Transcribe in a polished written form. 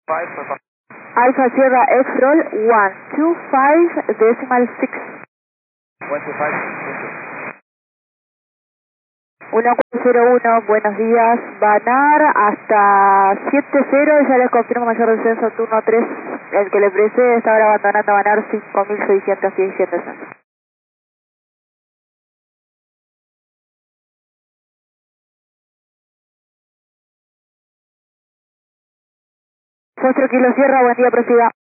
Alfa Sierra X-Roll 125.6. 1401, buenos días, Banar hasta 70, ya les confirmo mayor descenso turno 3, el que le precede está ahora abandonando Banar 5617 descenso. Foster Kilo Sierra, buen día, prosiga.